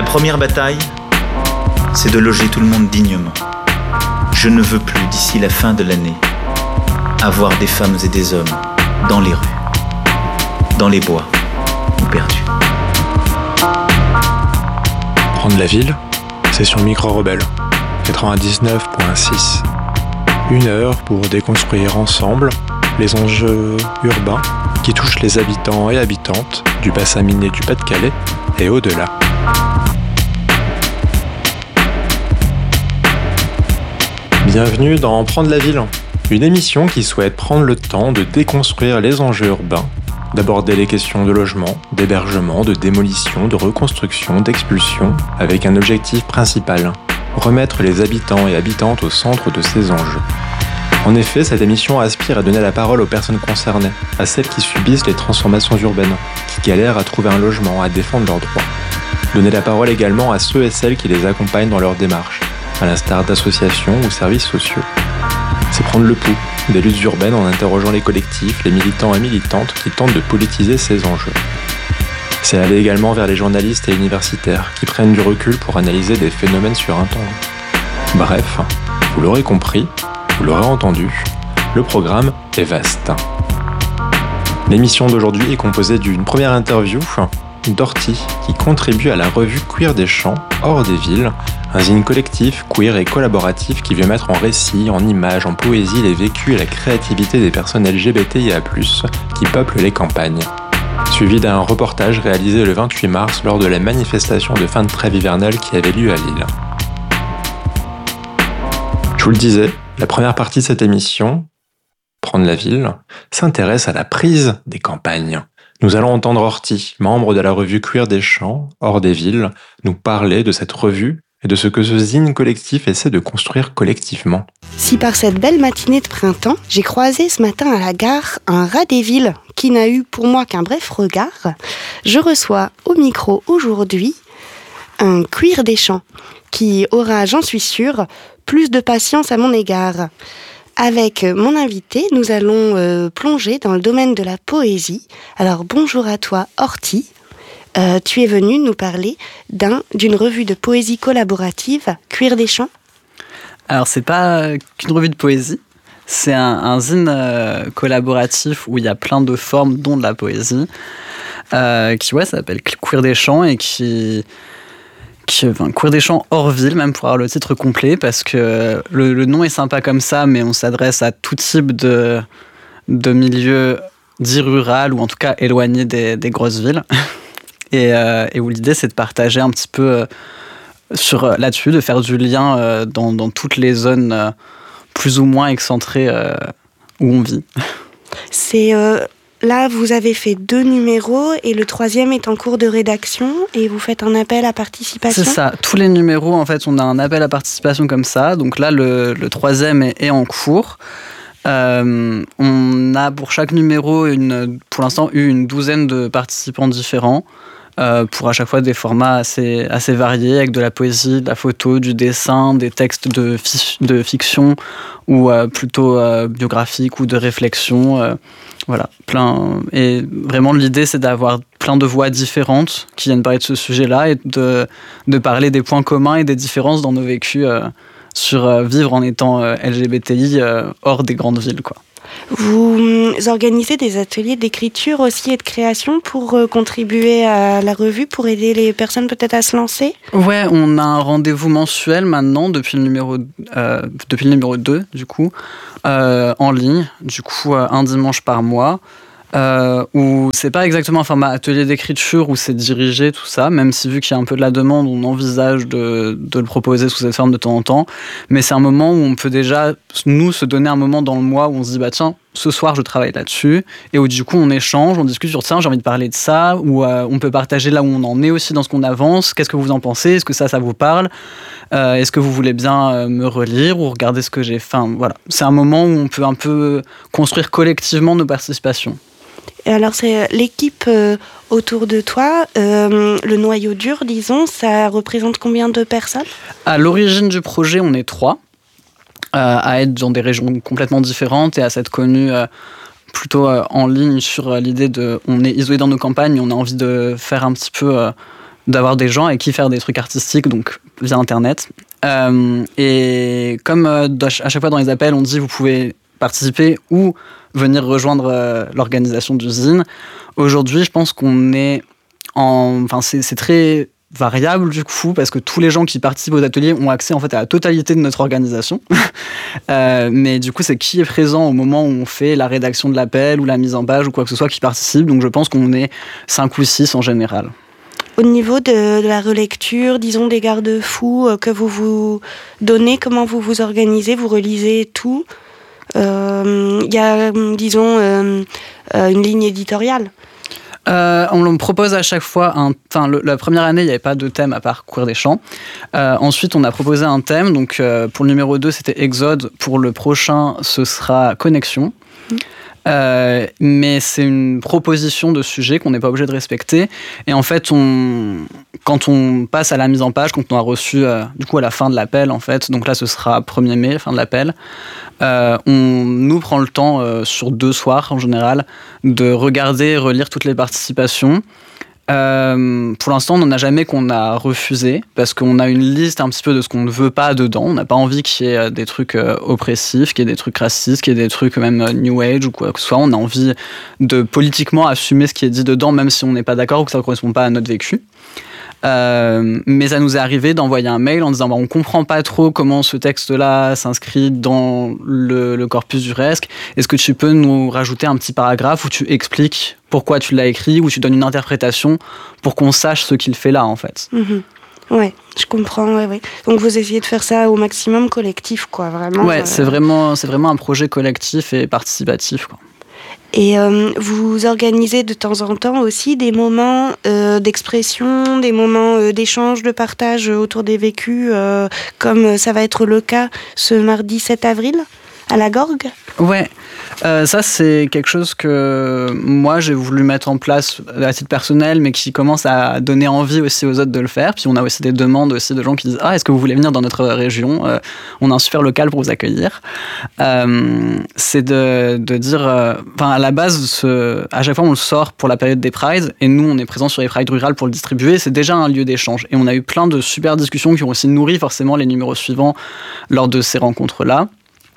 première bataille, c'est de loger tout le monde dignement. Je ne veux plus, d'ici la fin de l'année, avoir des femmes et des hommes dans les rues, dans les bois ou perdus. Prendre la ville, c'est sur Micro Rebelle, 99.6. 1 heure pour déconstruire ensemble les enjeux urbains qui touchent les habitants et habitantes du bassin minier du Pas-de-Calais et au-delà. Bienvenue dans Prendre la ville, une émission qui souhaite prendre le temps de déconstruire les enjeux urbains, d'aborder les questions de logement, d'hébergement, de démolition, de reconstruction, d'expulsion, avec un objectif principal, remettre les habitants et habitantes au centre de ces enjeux. En effet, cette émission aspire à donner la parole aux personnes concernées, à celles qui subissent les transformations urbaines, qui galèrent à trouver un logement, à défendre leurs droits. Donner la parole également à ceux et celles qui les accompagnent dans leur démarche, à l'instar d'associations ou services sociaux. C'est prendre le pouls des luttes urbaines en interrogeant les collectifs, les militants et militantes qui tentent de politiser ces enjeux. C'est aller également vers les journalistes et universitaires qui prennent du recul pour analyser des phénomènes sur un temps long. Bref, vous l'aurez compris, vous l'aurez entendu, le programme est vaste. L'émission d'aujourd'hui est composée d'une première interview d'Orti, qui contribue à la revue Queer des Champs, hors des villes, un zine collectif, queer et collaboratif qui veut mettre en récit, en images, en poésie les vécus et la créativité des personnes LGBTIA+, qui peuplent les campagnes. Suivi d'un reportage réalisé le 28 mars lors de la manifestation de fin de trêve hivernale qui avait lieu à Lille. Je vous le disais, la première partie de cette émission, Prendre la ville, s'intéresse à la prise des campagnes. Nous allons entendre Orti, membre de la revue Queer des Champs, hors des villes, nous parler de cette revue et de ce que ce zine collectif essaie de construire collectivement. Si par cette belle matinée de printemps, j'ai croisé ce matin à la gare un rat des villes qui n'a eu pour moi qu'un bref regard, je reçois au micro aujourd'hui un Queer des Champs qui aura, j'en suis sûre, plus de patience à mon égard. Avec mon invité, nous allons plonger dans le domaine de la poésie. Alors bonjour à toi, Orti. Tu es venu nous parler d'une revue de poésie collaborative, Queer des Champs. Alors c'est pas qu'une revue de poésie, c'est un zine collaboratif où il y a plein de formes, dont de la poésie, qui s'appelle Queer des Champs et Queer des Champs hors ville, même pour avoir le titre complet, parce que le nom est sympa comme ça, mais on s'adresse à tout type de milieu dit rural, ou en tout cas éloigné des grosses villes, et où l'idée c'est de partager un petit peu là-dessus, de faire du lien dans toutes les zones plus ou moins excentrées où on vit. C'est... Là, vous avez fait 2 numéros et le 3e est en cours de rédaction et vous faites un appel à participation. C'est ça. Tous les numéros, en fait, on a un appel à participation comme ça. Donc là, le 3e est en cours. On a pour chaque numéro, pour l'instant, eu une 12aine de participants différents pour à chaque fois des formats assez variés, avec de la poésie, de la photo, du dessin, des textes de fiction ou plutôt biographiques ou de réflexion. Voilà, plein. Et vraiment, l'idée, c'est d'avoir plein de voix différentes qui viennent parler de ce sujet-là et de parler des points communs et des différences dans nos vécus sur vivre en étant LGBTI hors des grandes villes, quoi. Vous organisez des ateliers d'écriture aussi et de création pour contribuer à la revue, pour aider les personnes peut-être à se lancer ? Ouais, on a un rendez-vous mensuel maintenant depuis le numéro 2, du coup, en ligne, du coup, un dimanche par mois. Où c'est pas exactement un format atelier d'écriture où c'est dirigé, tout ça, même si vu qu'il y a un peu de la demande, on envisage de le proposer sous cette forme de temps en temps. Mais c'est un moment où on peut déjà, nous, se donner un moment dans le mois où on se dit, bah tiens, ce soir, je travaille là-dessus. Et où du coup, on échange, on discute sur, tiens, j'ai envie de parler de ça, ou on peut partager là où on en est aussi dans ce qu'on avance. Qu'est-ce que vous en pensez ? Est-ce que ça vous parle ? Est-ce que vous voulez bien me relire ou regarder ce que j'ai fait ? Enfin, voilà. C'est un moment où on peut un peu construire collectivement nos participations. Et alors, c'est l'équipe autour de toi, le noyau dur, disons, ça représente combien de personnes ? À l'origine du projet, on est 3, à être dans des régions complètement différentes et à s'être connus plutôt en ligne sur l'idée de... On est isolés dans nos campagnes, on a envie de faire un petit peu d'avoir des gens avec qui faire des trucs artistiques, donc via Internet. Et comme à chaque fois dans les appels, on dit vous pouvez participer ou venir rejoindre l'organisation du zine. Aujourd'hui, je pense qu'on est c'est très variable du coup, parce que tous les gens qui participent aux ateliers ont accès en fait à la totalité de notre organisation. Mais du coup, c'est qui est présent au moment où on fait la rédaction de l'appel ou la mise en page ou quoi que ce soit qui participe. Donc je pense qu'on est 5 ou 6 en général. Au niveau de la relecture, disons des garde-fous que vous donnez, comment vous vous organisez, vous relisez tout. Il y a, disons, une ligne éditoriale. On me propose à chaque fois la première année, il n'y avait pas de thème à part Queer des Champs. Ensuite, on a proposé un thème. Donc, pour le numéro 2, c'était Exode. Pour le prochain, ce sera Connexion. Mais c'est une proposition de sujet qu'on n'est pas obligé de respecter. Et en fait, quand on passe à la mise en page, quand on a reçu, du coup, à la fin de l'appel, en fait, donc là, ce sera 1er mai, fin de l'appel, on nous prend le temps, sur 2 soirs en général, de regarder et relire toutes les participations. Pour l'instant, on n'en a jamais qu'on a refusé, parce qu'on a une liste un petit peu de ce qu'on ne veut pas dedans. On n'a pas envie qu'il y ait des trucs oppressifs, qu'il y ait des trucs racistes, qu'il y ait des trucs même New Age ou quoi que ce soit. On a envie de politiquement assumer ce qui est dit dedans, même si on n'est pas d'accord ou que ça ne correspond pas à notre vécu. Mais ça nous est arrivé d'envoyer un mail en disant on comprend pas trop comment ce texte-là s'inscrit dans le corpus du RESC. Est-ce que tu peux nous rajouter un petit paragraphe où tu expliques pourquoi tu l'as écrit, où tu donnes une interprétation pour qu'on sache ce qu'il fait là en fait. Ouais, je comprends. Ouais. Donc vous essayez de faire ça au maximum collectif, quoi, vraiment. Ouais, c'est vraiment un projet collectif et participatif, quoi. Et vous organisez de temps en temps aussi des moments d'expression, des moments d'échange, de partage autour des vécus, comme ça va être le cas ce mardi 7 avril à la Gorgue. Ouais, ça c'est quelque chose que moi j'ai voulu mettre en place à titre personnel, mais qui commence à donner envie aussi aux autres de le faire. Puis on a aussi des demandes aussi de gens qui disent est-ce que vous voulez venir dans notre région, on a un super local pour vous accueillir. C'est de dire, à la base, à chaque fois on le sort pour la période des Prides, et nous on est présents sur les Prides rurales pour le distribuer. C'est déjà un lieu d'échange, et on a eu plein de super discussions qui ont aussi nourri forcément les numéros suivants lors de ces rencontres-là.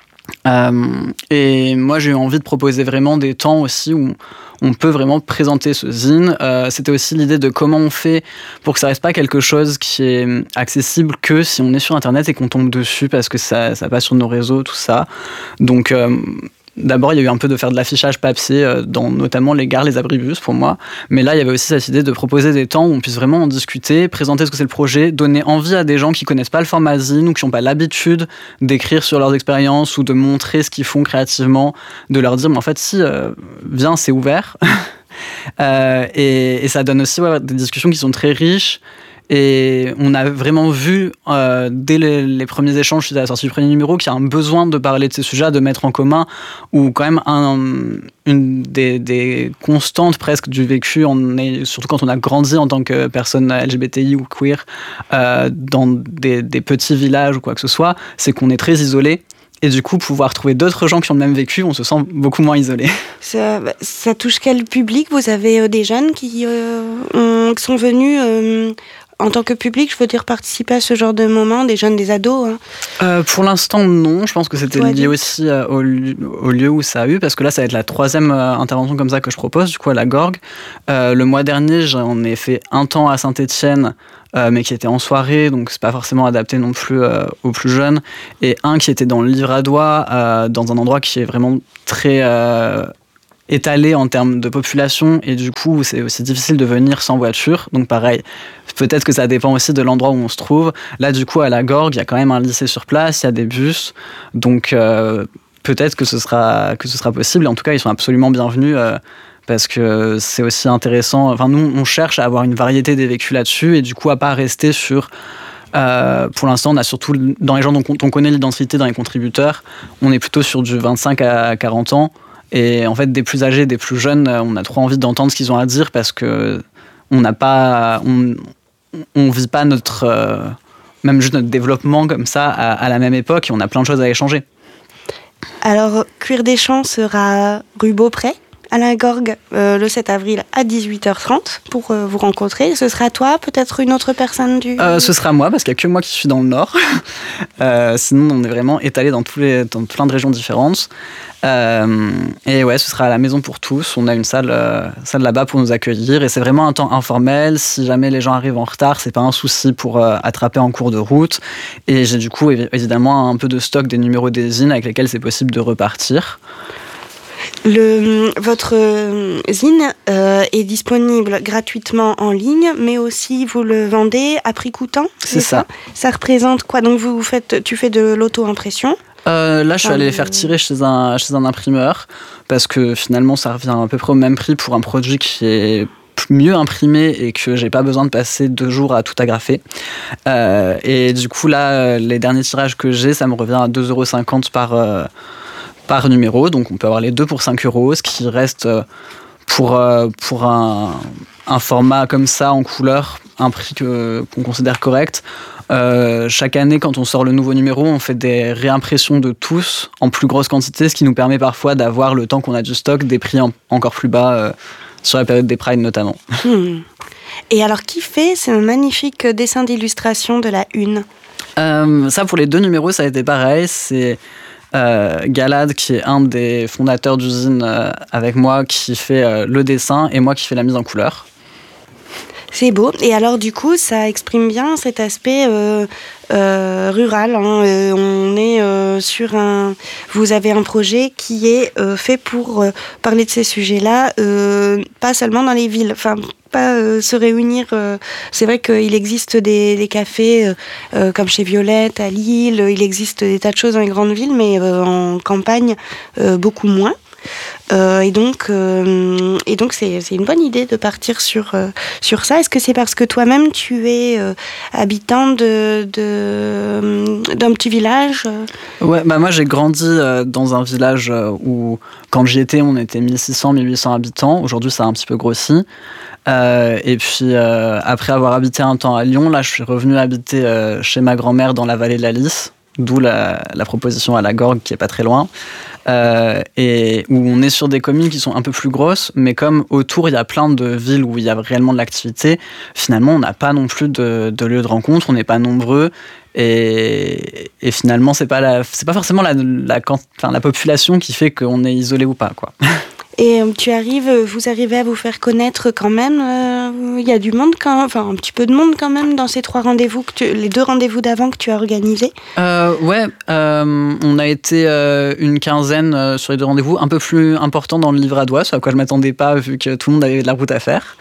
Et moi j'ai eu envie de proposer vraiment des temps aussi où on peut vraiment présenter ce zine. C'était aussi l'idée de comment on fait pour que ça reste pas quelque chose qui est accessible que si on est sur internet et qu'on tombe dessus parce que ça passe sur nos réseaux, tout ça. Donc d'abord, il y a eu un peu de faire de l'affichage papier dans notamment les gares, les abribus pour moi. Mais là, il y avait aussi cette idée de proposer des temps où on puisse vraiment en discuter, présenter ce que c'est le projet, donner envie à des gens qui connaissent pas le format zine ou qui n'ont pas l'habitude d'écrire sur leurs expériences ou de montrer ce qu'ils font créativement, de leur dire, mais en fait, si, viens, c'est ouvert. Et ça donne aussi des discussions qui sont très riches. Et on a vraiment vu, dès les premiers échanges suite à la sortie du premier numéro, qu'il y a un besoin de parler de ces sujets, de mettre en commun, ou quand même une des constantes presque du vécu, surtout quand on a grandi en tant que personne LGBTI ou queer, dans des petits villages ou quoi que ce soit, c'est qu'on est très isolé. Et du coup, pouvoir trouver d'autres gens qui ont le même vécu, on se sent beaucoup moins isolé. Ça touche quel public ? Vous avez des jeunes qui sont venus... En tant que public, je veux dire, participer à ce genre de moment, des jeunes, des ados Pour l'instant, non. Je pense que c'était lié aussi au lieu où ça a eu, parce que là, ça va être la 3e intervention comme ça que je propose, du coup, à la Gorgue. Le mois dernier, j'en ai fait un temps à Saint-Étienne, mais qui était en soirée, donc c'est pas forcément adapté non plus aux plus jeunes. Et un qui était dans le Livradois, dans un endroit qui est vraiment très... étalé en termes de population, et du coup c'est aussi difficile de venir sans voiture, donc pareil, peut-être que ça dépend aussi de l'endroit où on se trouve. Là du coup à la Gorgue, il y a quand même un lycée sur place, il y a des bus, donc peut-être que ce sera possible, et en tout cas ils sont absolument bienvenus, parce que c'est aussi intéressant, nous on cherche à avoir une variété des vécus là-dessus, et du coup à pas rester sur... pour l'instant, on a surtout, dans les gens dont on connaît l'identité, dans les contributeurs, on est plutôt sur du 25 à 40 ans. Et en fait, des plus âgés, des plus jeunes, on a trop envie d'entendre ce qu'ils ont à dire, parce que on vit pas même juste notre développement comme ça à la même époque, et on a plein de choses à échanger. Alors, Queer des Champs sera rue Beaupré, à la Gorgue le 7 avril à 18h30 pour vous rencontrer. Ce sera toi, peut-être une autre personne du... Ce sera moi, parce qu'il n'y a que moi qui suis dans le Nord. Sinon, on est vraiment étalé dans plein de régions différentes. Et ouais, ce sera à la Maison pour tous. On a une salle là-bas pour nous accueillir. Et c'est vraiment un temps informel. Si jamais les gens arrivent en retard, c'est pas un souci pour attraper en cours de route. Et j'ai du coup, évidemment, un peu de stock des numéros des zines avec lesquels c'est possible de repartir. Votre zine est disponible gratuitement en ligne, mais aussi vous le vendez à prix coûtant, c'est ça. Ça représente quoi? Donc tu fais de l'auto-impression? Là, je suis allé les faire tirer chez un imprimeur, parce que finalement, ça revient à peu près au même prix pour un produit qui est mieux imprimé et que j'ai pas besoin de passer 2 jours à tout agrafer. Et du coup, là, les derniers tirages que j'ai, ça me revient à 2,50 € par numéro, donc on peut avoir les 2 pour 5 €, ce qui reste pour un format comme ça en couleur, un prix qu'on considère correct. Chaque année, quand on sort le nouveau numéro, on fait des réimpressions de tous en plus grosse quantité, ce qui nous permet parfois d'avoir, le temps qu'on a du stock, des prix encore plus bas, sur la période des Pride notamment. Et alors, qui fait ce magnifique dessin d'illustration de la une? Ça, pour les 2 numéros, ça a été pareil. C'est Galad, qui est un des fondateurs d'usine avec moi, qui fait le dessin, et moi qui fais la mise en couleur. C'est beau. Et alors, du coup, ça exprime bien cet aspect rural. On est sur un... Vous avez un projet qui est fait pour parler de ces sujets-là, pas seulement dans les villes. Enfin, pas se réunir. C'est vrai qu'il existe des cafés comme chez Violette, à Lille. Il existe des tas de choses dans les grandes villes, mais en campagne, beaucoup moins. Et donc c'est une bonne idée de partir sur ça. Est-ce que c'est parce que toi-même tu es habitant d'un petit village? Ouais, moi j'ai grandi dans un village où, quand j'y étais, on était 1600-1800 habitants. Aujourd'hui, ça a un petit peu grossi. Et puis après avoir habité un temps à Lyon, là je suis revenu habiter chez ma grand-mère dans la vallée de la Lys, d'où la proposition à la Gorgue, qui est pas très loin. Et où on est sur des communes qui sont un peu plus grosses, mais comme autour il y a plein de villes où il y a réellement de l'activité, finalement on n'a pas non plus de lieu de rencontre, on n'est pas nombreux, et finalement c'est pas forcément la population qui fait qu'on est isolé ou pas, quoi. Et vous arrivez à vous faire connaître quand même. Il y a du monde, un petit peu de monde quand même dans ces 3 rendez-vous, les 2 rendez-vous d'avant que tu as organisés. Ouais, on a été une quinzaine sur les 2 rendez-vous, un peu plus important dans le Livradois, ce à quoi je m'attendais pas vu que tout le monde avait de la route à faire.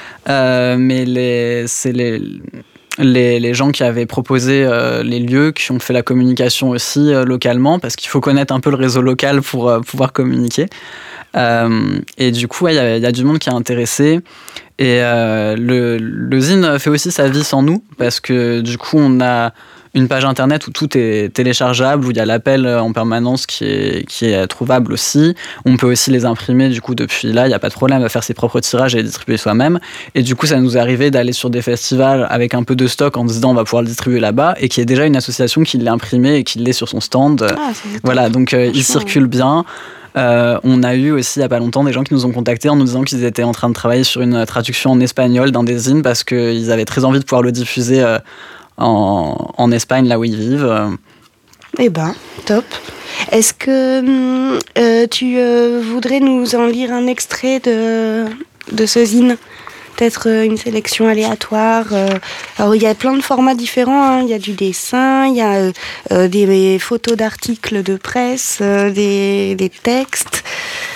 Mais c'est les gens qui avaient proposé les lieux, qui ont fait la communication aussi localement, parce qu'il faut connaître un peu le réseau local pour pouvoir communiquer. Et du coup, il y a du monde qui est intéressé. Et le zine fait aussi sa vie sans nous, parce que du coup, on a une page internet où tout est téléchargeable, où il y a l'appel en permanence qui est trouvable aussi. On peut aussi les imprimer du coup depuis là, il n'y a pas de problème à faire ses propres tirages et les distribuer soi-même. Et du coup, ça nous est arrivé d'aller sur des festivals avec un peu de stock en disant on va pouvoir le distribuer là-bas, et qu'il y ait déjà une association qui l'ait imprimé et qui l'ait sur son stand. Voilà, donc il circule bien. On a eu aussi il n'y a pas longtemps des gens qui nous ont contactés en nous disant qu'ils étaient en train de travailler sur une traduction en espagnol d'un des zines, parce qu'ils avaient très envie de pouvoir le diffuser en Espagne, là où ils vivent. Eh ben, top. Est-ce que tu voudrais nous en lire un extrait de ce zine? Peut-être une sélection aléatoire. Alors, il y a plein de formats différents. Il y a du dessin, il y a des photos d'articles de presse, des textes.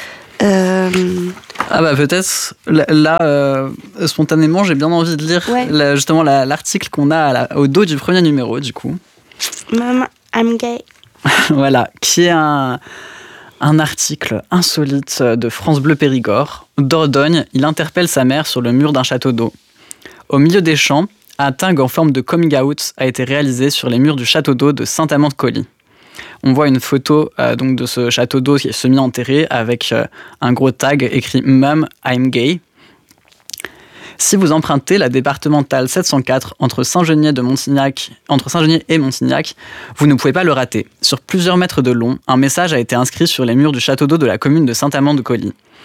Ah bah peut-être, là, spontanément, j'ai bien envie de lire justement l'article qu'on a au dos du premier numéro, du coup. Mom, I'm gay. Voilà, qui est un article insolite de France Bleu Périgord. Dordogne, il interpelle sa mère sur le mur d'un château d'eau. Au milieu des champs, un tag en forme de coming out a été réalisé sur les murs du château d'eau de Saint-Amand-de-Coly. On voit une photo donc de ce château d'eau qui est semi-enterré avec un gros tag écrit « Mum, I'm gay ». Si vous empruntez la départementale 704 entre Saint-Geniez et Montignac, vous ne pouvez pas le rater. Sur plusieurs mètres de long, un message a été inscrit sur les murs du château d'eau de la commune de Saint-Amand-de-Coly.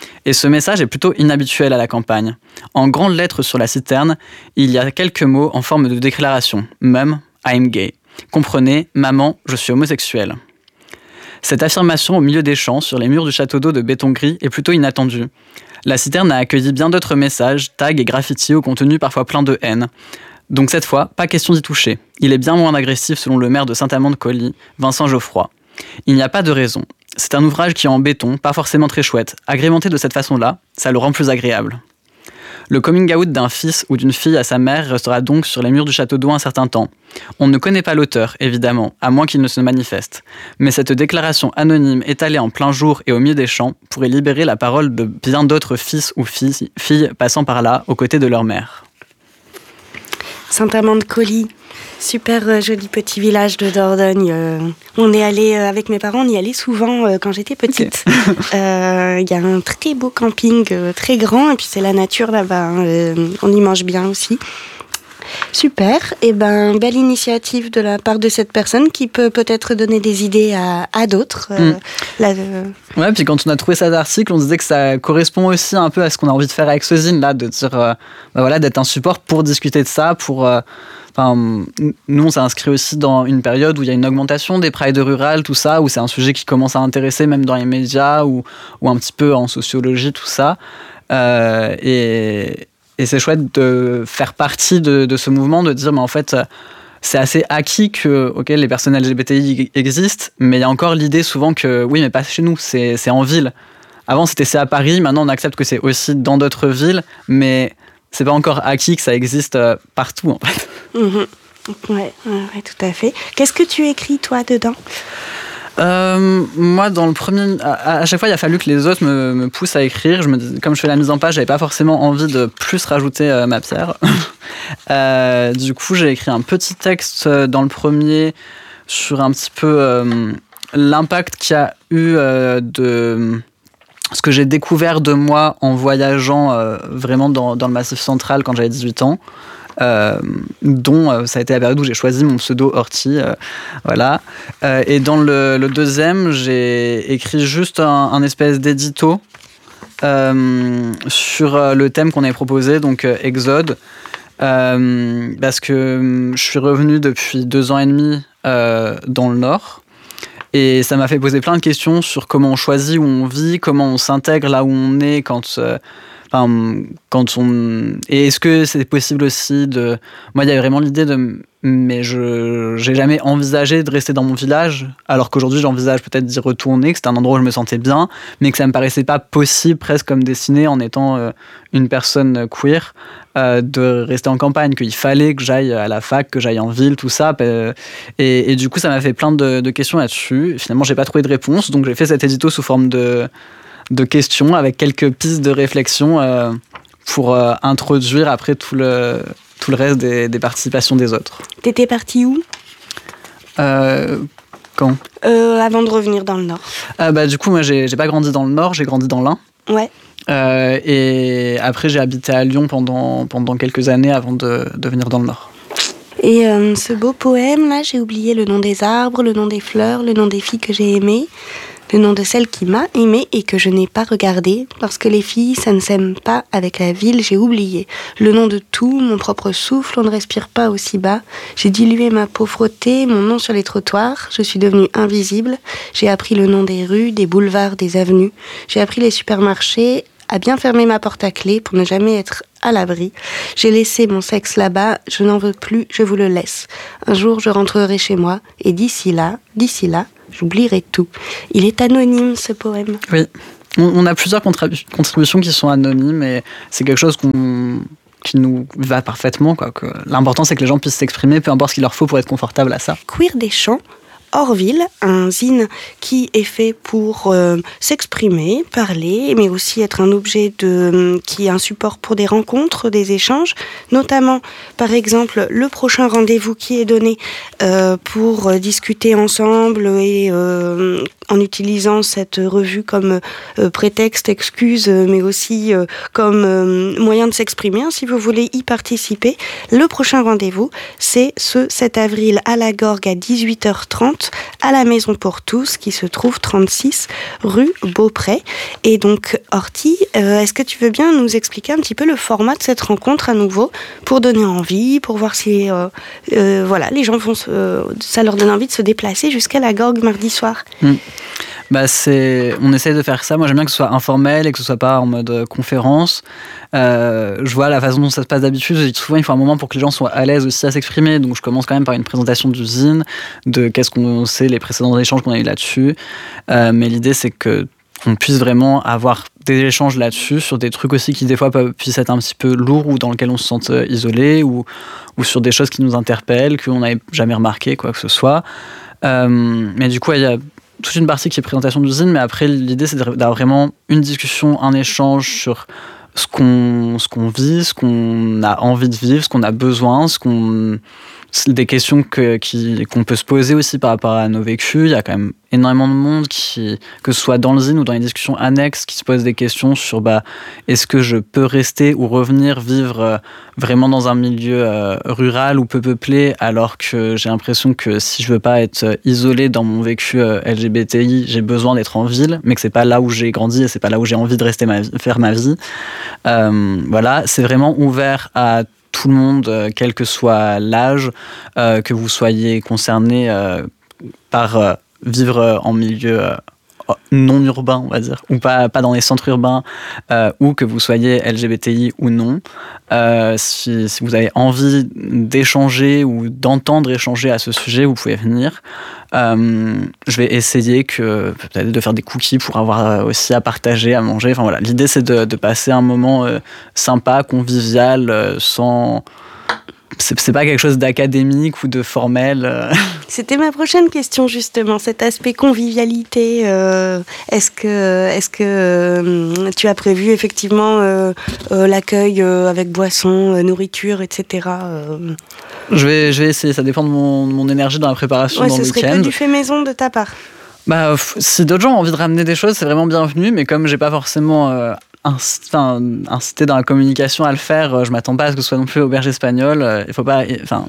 Et ce message est plutôt inhabituel à la campagne. En grandes lettres sur la citerne, il y a quelques mots en forme de déclaration. Mum, I'm gay. Comprenez, maman, je suis homosexuel. Cette affirmation au milieu des champs, sur les murs du château d'eau de béton gris, est plutôt inattendue. La citerne a accueilli bien d'autres messages, tags et graffitis au contenu parfois plein de haine. Donc cette fois, pas question d'y toucher. Il est bien moins agressif selon le maire de Saint-Amand-de-Coly, Vincent Geoffroy. Il n'y a pas de raison. C'est un ouvrage qui est en béton, pas forcément très chouette. Agrémenté de cette façon-là, ça le rend plus agréable. Le coming out d'un fils ou d'une fille à sa mère restera donc sur les murs du château d'eau un certain temps. On ne connaît pas l'auteur, évidemment, à moins qu'il ne se manifeste. Mais cette déclaration anonyme étalée en plein jour et au milieu des champs pourrait libérer la parole de bien d'autres fils ou filles passant par là, aux côtés de leur mère. Saint-Amand-de-Coly, super joli petit village de Dordogne. On est allé avec mes parents, on y allait souvent quand j'étais petite. Il y a un très beau camping, très grand, et puis c'est la nature là-bas. On y mange bien aussi. Super, et belle initiative de la part de cette personne qui peut peut-être donner des idées à d'autres. Ouais, puis quand on a trouvé cet article, on se disait que ça correspond aussi un peu à ce qu'on a envie de faire avec ce zine là, de dire d'être un support pour discuter de ça, pour nous on s'est inscrit aussi dans une période où il y a une augmentation des prides rurales, tout ça, où c'est un sujet qui commence à intéresser même dans les médias ou un petit peu en sociologie, tout ça. Et c'est chouette de faire partie de ce mouvement, de dire mais en fait c'est assez acquis que les personnes LGBTI existent, mais il y a encore l'idée souvent que oui mais pas chez nous, c'est en ville. Avant c'était à Paris, maintenant on accepte que c'est aussi dans d'autres villes, mais c'est pas encore acquis que ça existe partout en fait. Mmh. Ouais, tout à fait. Qu'est-ce que tu écris toi dedans ? Moi, dans le premier, à chaque fois, il a fallu que les autres me poussent à écrire. Comme je fais la mise en page, j'avais pas forcément envie de plus rajouter ma pierre. Du coup, j'ai écrit un petit texte dans le premier sur un petit peu l'impact qu'il y a eu de ce que j'ai découvert de moi en voyageant vraiment dans le Massif central quand j'avais 18 ans. Dont ça a été la période où j'ai choisi mon pseudo Horty, voilà. Et dans le deuxième, j'ai écrit juste un espèce d'édito sur le thème qu'on avait proposé, donc Exode, parce que je suis revenu depuis 2 ans et demi dans le Nord. Et ça m'a fait poser plein de questions sur comment on choisit où on vit, comment on s'intègre là où on est quand on... Et est-ce que c'est possible aussi de... Moi, il y avait vraiment l'idée de... Mais j'ai jamais envisagé de rester dans mon village, alors qu'aujourd'hui, j'envisage peut-être d'y retourner, que c'était un endroit où je me sentais bien, mais que ça me paraissait pas possible, presque comme dessiné, en étant une personne queer, de rester en campagne, qu'il fallait que j'aille à la fac, que j'aille en ville, tout ça. Et du coup, ça m'a fait plein de questions là-dessus. Finalement, j'ai pas trouvé de réponse, donc j'ai fait cet édito sous forme de questions avec quelques pistes de réflexion pour introduire après tout le reste des participations des autres. T'étais partie où ? Quand ? Avant de revenir dans le Nord. Du coup, moi, j'ai pas grandi dans le Nord, j'ai grandi dans l'Ain. Ouais. Et après, j'ai habité à Lyon pendant quelques années avant de venir dans le Nord. Et ce beau poème, là, j'ai oublié le nom des arbres, le nom des fleurs, le nom des filles que j'ai aimées, le nom de celle qui m'a aimée et que je n'ai pas regardée, parce que les filles, ça ne s'aime pas avec la ville, j'ai oublié. Le nom de tout, mon propre souffle, on ne respire pas aussi bas. J'ai dilué ma peau frottée, mon nom sur les trottoirs, je suis devenue invisible. J'ai appris le nom des rues, des boulevards, des avenues. J'ai appris les supermarchés, à bien fermer ma porte à clé pour ne jamais être à l'abri. J'ai laissé mon sexe là-bas, je n'en veux plus, je vous le laisse. Un jour, je rentrerai chez moi, et d'ici là, j'oublierai tout. Il est anonyme, ce poème. Oui, on a plusieurs contributions qui sont anonymes, et c'est quelque chose qui nous va parfaitement, quoi. Que l'important, c'est que les gens puissent s'exprimer, peu importe ce qu'il leur faut pour être confortable à ça. Queer des champs, hors ville, un zine qui est fait pour s'exprimer, parler, mais aussi être un objet qui est un support pour des rencontres, des échanges, notamment, par exemple, le prochain rendez-vous qui est donné pour discuter ensemble et en utilisant cette revue comme prétexte, excuse, mais aussi comme moyen de s'exprimer, si vous voulez y participer. Le prochain rendez-vous, c'est ce 7 avril à la Gorgue à 18h30 présente à la Maison pour tous, qui se trouve 36 rue Beaupré. Et donc, Horty, est-ce que tu veux bien nous expliquer un petit peu le format de cette rencontre à nouveau, pour donner envie, pour voir si les gens ça leur donne envie de se déplacer jusqu'à la Gorgue mardi soir. On essaie de faire ça. Moi, j'aime bien que ce soit informel et que ce soit pas en mode conférence. Je vois la façon dont ça se passe d'habitude. Souvent, il faut un moment pour que les gens soient à l'aise aussi à s'exprimer. Donc, je commence quand même par une présentation du zine, de qu'est-ce qu'on sait, les précédents échanges qu'on a eu là-dessus. Mais l'idée, c'est qu'on puisse vraiment avoir des échanges là-dessus, sur des trucs aussi qui, des fois, puissent être un petit peu lourds ou dans lesquels on se sente isolé, ou sur des choses qui nous interpellent, qu'on n'avait jamais remarqué, quoi que ce soit. Mais du coup, il y a toute une partie qui est présentation d'usine, mais après l'idée c'est d'avoir vraiment une discussion, un échange sur ce qu'on vit, ce qu'on a envie de vivre, ce qu'on a besoin, des questions qu'on peut se poser aussi par rapport à nos vécus. Il y a quand même énormément de monde que ce soit dans le zine ou dans les discussions annexes, qui se posent des questions sur est-ce que je peux rester ou revenir vivre vraiment dans un milieu rural ou peu peuplé, alors que j'ai l'impression que si je veux pas être isolé dans mon vécu LGBTI, j'ai besoin d'être en ville, mais que c'est pas là où j'ai grandi et c'est pas là où j'ai envie de rester faire ma vie. C'est vraiment ouvert à tout le monde, quel que soit l'âge, que vous soyez concerné par vivre en milieu non urbain, on va dire, ou pas dans les centres urbains, ou que vous soyez LGBTI ou non. Si vous avez envie d'échanger ou d'entendre échanger à ce sujet, vous pouvez venir. Je vais essayer peut-être de faire des cookies pour avoir aussi à partager, à manger. Enfin voilà, l'idée c'est de passer un moment sympa, convivial, sans... C'est pas quelque chose d'académique ou de formel. C'était ma prochaine question, justement, cet aspect convivialité. Est-ce que tu as prévu effectivement l'accueil avec boissons, nourriture, etc. Je vais essayer, ça dépend de mon énergie dans la préparation dans le week-end. Ce serait que du fait maison de ta part. Si d'autres gens ont envie de ramener des choses, c'est vraiment bienvenu, mais comme j'ai pas forcément... incité dans la communication à le faire, je m'attends pas à ce que ce soit non plus auberge espagnole. Il faut pas...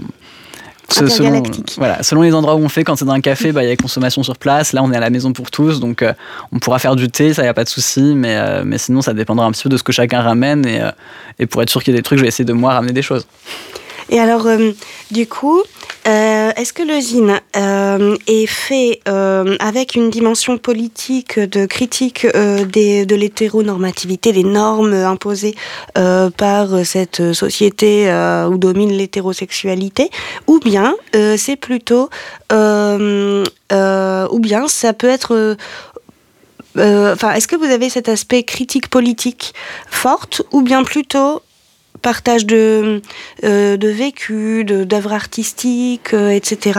Selon les endroits où on fait, quand c'est dans un café, il y a consommation sur place. Là, on est à la Maison pour tous, donc on pourra faire du thé, ça y a pas de souci, mais sinon ça dépendra un petit peu de ce que chacun ramène, et pour être sûr qu'il y ait des trucs, je vais essayer de moi ramener des choses. Et alors, du coup, est-ce que le zine est fait avec une dimension politique de critique de l'hétéronormativité, des normes imposées par cette société où domine l'hétérosexualité, ou bien c'est plutôt, ou bien ça peut être... est-ce que vous avez cet aspect critique politique forte, ou bien plutôt partage de vécu, d'œuvres artistiques, etc.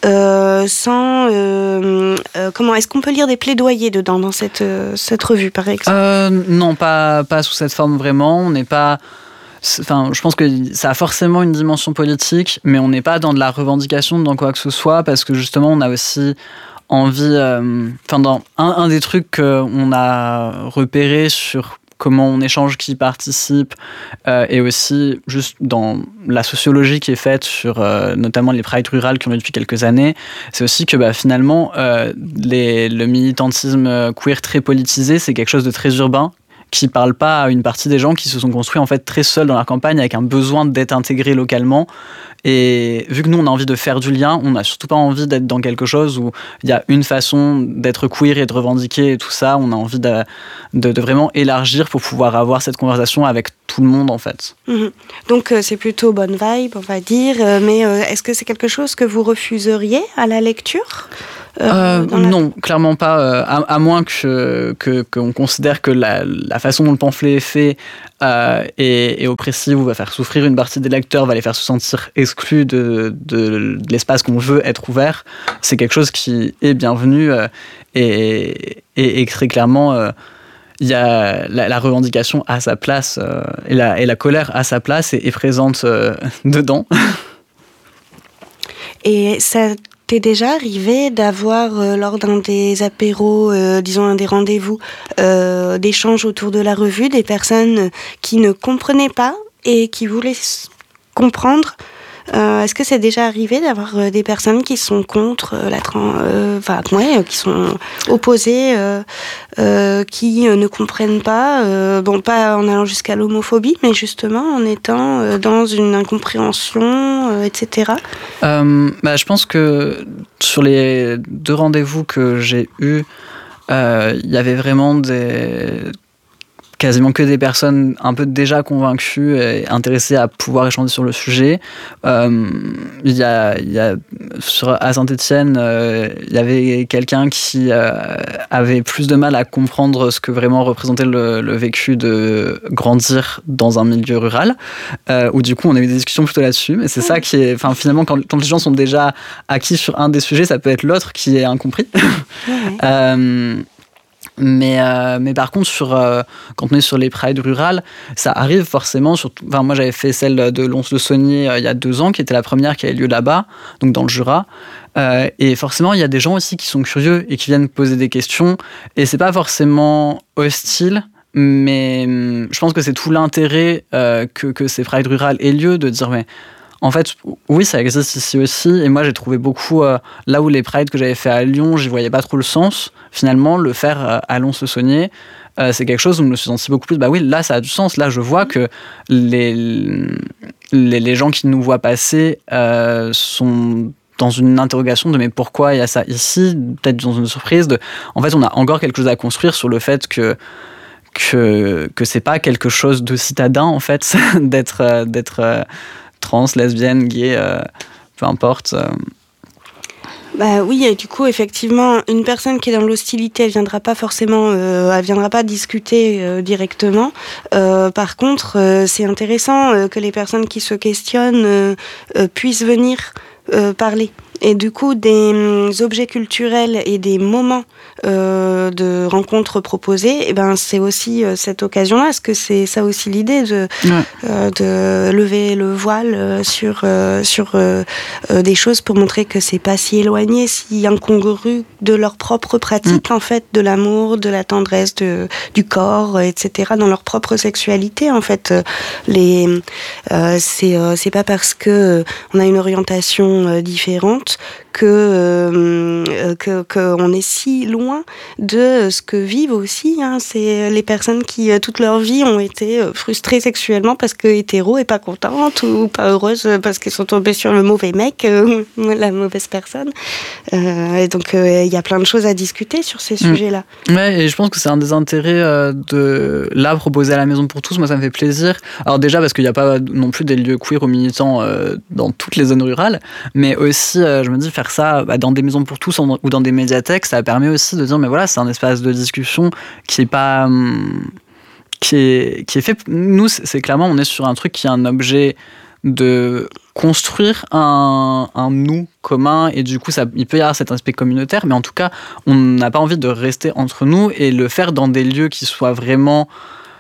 Comment est-ce qu'on peut lire des plaidoyers dedans dans cette revue, par exemple? Non, pas sous cette forme vraiment. On n'est pas. Je pense que ça a forcément une dimension politique, mais on n'est pas dans de la revendication, dans quoi que ce soit, parce que justement, on a aussi envie. Dans un des trucs qu'on a repéré sur comment on échange, qui participe, et aussi juste dans la sociologie qui est faite sur notamment les prides rurales qui ont eu depuis quelques années, c'est aussi que finalement le militantisme queer très politisé, c'est quelque chose de très urbain, qui ne parle pas à une partie des gens qui se sont construits en fait très seuls dans leur campagne, avec un besoin d'être intégrés localement. Et vu que nous on a envie de faire du lien, on n'a surtout pas envie d'être dans quelque chose où il y a une façon d'être queer et de revendiquer et tout ça. On a envie de vraiment élargir pour pouvoir avoir cette conversation avec tout le monde en fait. Mmh. Donc c'est plutôt bonne vibe, on va dire, mais est-ce que c'est quelque chose que vous refuseriez à la lecture? Non, clairement pas, à moins qu'on considère que la façon dont le pamphlet est fait est oppressive ou va faire souffrir une partie des lecteurs, va les faire se sentir exclus de l'espace qu'on veut être ouvert. C'est quelque chose qui est bienvenu et très clairement il y a la revendication à sa place et la colère à sa place et est présente dedans. Et ça t'est déjà arrivé d'avoir, lors d'un des apéros, disons un des rendez-vous, d'échanges autour de la revue, des personnes qui ne comprenaient pas et qui voulaient comprendre Est-ce que c'est déjà arrivé d'avoir des personnes qui sont contre qui sont opposées, qui ne comprennent pas, pas en allant jusqu'à l'homophobie, mais justement en étant dans une incompréhension, etc. Je pense que sur les 2 rendez-vous que j'ai eus, il y avait vraiment quasiment que des personnes un peu déjà convaincues et intéressées à pouvoir échanger sur le sujet. À Saint-Étienne, il y avait quelqu'un qui avait plus de mal à comprendre ce que vraiment représentait le vécu de grandir dans un milieu rural, où du coup on a eu des discussions plutôt là-dessus, mais c'est ça qui est, finalement quand les gens sont déjà acquis sur un des sujets, ça peut être l'autre qui est incompris. Mais par contre, quand on est sur les prides rurales, ça arrive forcément. Moi, j'avais fait celle de Lons-le-Saunier il y a 2 ans, qui était la première qui a eu lieu là-bas, donc dans le Jura. Et forcément, il y a des gens aussi qui sont curieux et qui viennent poser des questions. Et c'est pas forcément hostile, mais je pense que c'est tout l'intérêt que ces prides rurales aient lieu, de dire mais en fait, oui, ça existe ici aussi. Et moi, j'ai trouvé beaucoup, là où les prides que j'avais fait à Lyon, j'y voyais pas trop le sens. Finalement, le faire à Lons-le-Saunier, c'est quelque chose où je me suis senti beaucoup plus, oui, là, ça a du sens. Là, je vois que les gens qui nous voient passer sont dans une interrogation de mais pourquoi il y a ça ici, peut-être dans une surprise. En fait, on a encore quelque chose à construire sur le fait que c'est pas quelque chose de citadin, en fait, d'être trans, lesbienne, gay, peu importe. Oui, et du coup, effectivement, une personne qui est dans l'hostilité, elle viendra pas discuter directement. Par contre, c'est intéressant que les personnes qui se questionnent puissent venir parler. Et du coup, des objets culturels et des moments de rencontres proposés, c'est aussi cette occasion-là. Est-ce que c'est ça aussi l'idée de lever le voile sur des choses pour montrer que c'est pas si éloigné, si incongru de leur propre pratique, en fait, de l'amour, de la tendresse, du corps, etc., dans leur propre sexualité, en fait. C'est pas parce que on a une orientation différente que on est si loin de ce que vivent aussi. C'est les personnes qui toute leur vie ont été frustrées sexuellement parce que hétéro et pas contentes ou pas heureuses parce qu'elles sont tombées sur le mauvais mec, la mauvaise personne. Et donc il y a plein de choses à discuter sur ces sujets-là. Ouais, et je pense que c'est un des intérêts de là proposer à la Maison pour tous. Moi, ça me fait plaisir. Alors déjà parce qu'il n'y a pas non plus des lieux queer ou militants dans toutes les zones rurales, mais aussi je me dis faire ça dans des maisons pour tous ou dans des médiathèques, ça permet aussi de dire mais voilà, c'est un espace de discussion qui est pas qui est fait. Nous, c'est clairement, on est sur un truc qui est un objet de construire un nous commun, et du coup il peut y avoir cet aspect communautaire, mais en tout cas on n'a pas envie de rester entre nous et le faire dans des lieux qui soient vraiment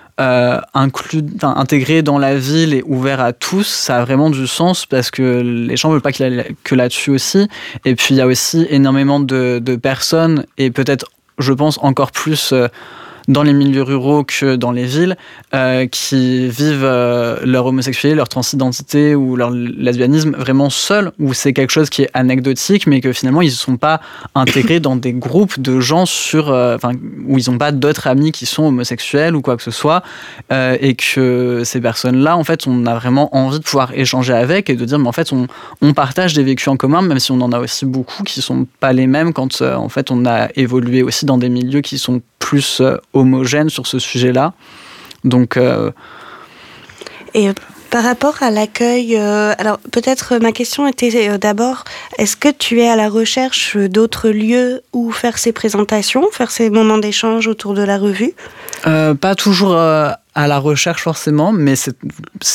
intégré dans la ville et ouvert à tous. Ça a vraiment du sens parce que les gens ne veulent pas qu'il y ait que là-dessus aussi. Et puis il y a aussi énormément de personnes, et peut-être je pense encore plus dans les milieux ruraux que dans les villes, qui vivent leur homosexualité, leur transidentité ou leur lesbianisme vraiment seuls, où c'est quelque chose qui est anecdotique, mais que finalement ils ne sont pas intégrés dans des groupes de gens où ils n'ont pas d'autres amis qui sont homosexuels ou quoi que ce soit, et que ces personnes-là, en fait, on a vraiment envie de pouvoir échanger avec et de dire, mais en fait, on partage des vécus en commun, même si on en a aussi beaucoup qui ne sont pas les mêmes quand en fait, on a évolué aussi dans des milieux qui sont plus homogène sur ce sujet-là. Donc, Et par rapport à l'accueil, alors peut-être ma question était d'abord, est-ce que tu es à la recherche d'autres lieux où faire ces présentations, faire ces moments d'échange autour de la revue ? Pas toujours à la recherche forcément, mais